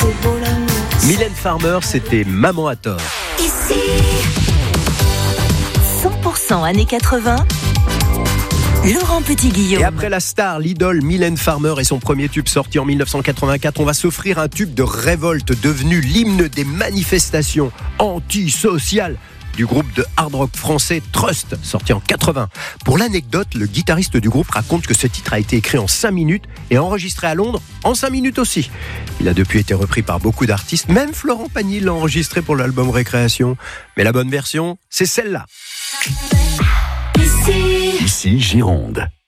beau l'amour. Mylène Farmer, c'était Maman à tort. Ici 100% années 80. Laurent Petit-Guillaume. Et après la star, l'idole Mylène Farmer et son premier tube sorti en 1984, on va s'offrir un tube de révolte devenu l'hymne des manifestations antisociales du groupe de hard rock français Trust, sorti en 80. Pour l'anecdote, le guitariste du groupe raconte que ce titre a été écrit en 5 minutes et enregistré à Londres en 5 minutes aussi. Il a depuis été repris par beaucoup d'artistes, même Florent Pagny l'a enregistré pour l'album Récréation. Mais la bonne version, c'est celle-là. Ici Ici Gironde.